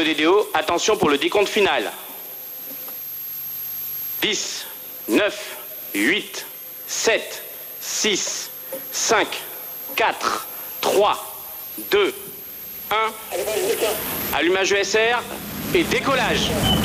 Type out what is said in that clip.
DDO, attention pour le décompte final. 10, 9, 8, 7, 6, 5, 4, 3, 2, 1. Allumage ESR et décollage.